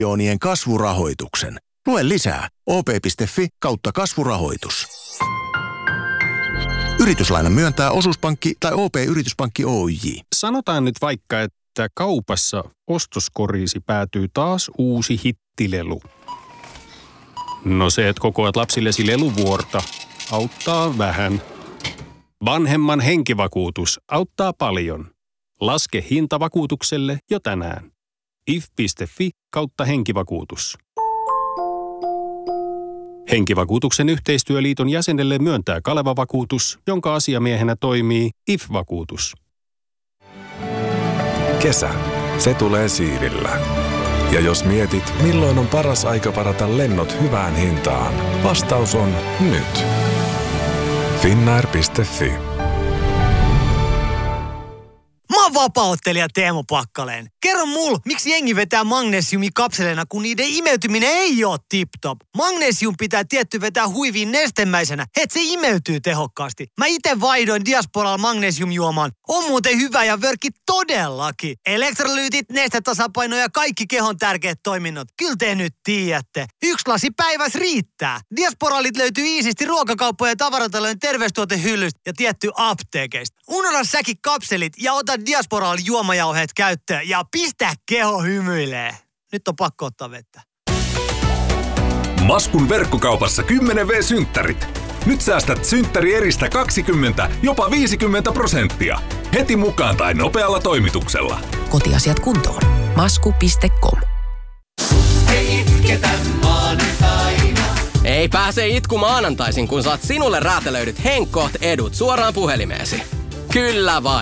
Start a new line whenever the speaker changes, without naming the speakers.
miljoonien kasvurahoituksen. Lue lisää op.fi/kasvurahoitus. Yrityslainan myöntää osuuspankki tai OP-yrityspankki Oyj.
Sanotaan nyt vaikka, että kaupassa ostoskoriisi päätyy taas uusi hittilelu. No se, että kokoat lapsillesi leluvuorta, auttaa vähän. Vanhemman henkivakuutus auttaa paljon. Laske hinta vakuutukselle jo tänään. if.fi/henkivakuutus. Henkivakuutuksen yhteistyöliiton jäsenelle myöntää Kaleva-vakuutus, jonka asiamiehenä toimii IF-vakuutus.
Kesä, se tulee siivillä. Ja jos mietit, milloin on paras aika varata lennot hyvään hintaan, vastaus on nyt. Finnair.fi.
Mä oon vapaa-ottelija Teemu Pakkaleen. Kerro mulle, miksi jengi vetää magnesiumikapseleina, kun niiden imeytyminen ei oo tip-top. Magnesium pitää tietty vetää huiviin nestemäisenä, et se imeytyy tehokkaasti. Mä ite vaihdoin Diasporalla magnesiumjuomaan. On muuten hyvä ja vörkki todellakin. Elektrolyytit, nestetasapaino ja kaikki kehon tärkeät toiminnot. Kyllä te nyt tiedätte. 1 lasi päivässä riittää. Diasporalit löytyy iisisti ruokakauppojen ja tavaratalojen terveystuotehyllystä ja tietty apteekeista. Unohda säkin kapselit ja ota Diasporal juomajauheet käyttöön ja pistä keho hymyilee. Nyt on pakko ottaa vettä.
Maskun verkkokaupassa 10V-synttärit. Nyt säästät synttärieristä 20, jopa 50%. Heti mukaan tai nopealla toimituksella.
Kotiasiat kuntoon. Masku.com.
Ei itketä maanantaina.
Ei pääse itku maanantaisin, kun saat sinulle räätälöidyt Henkkoht edut suoraan puhelimeesi. Kyllä vain.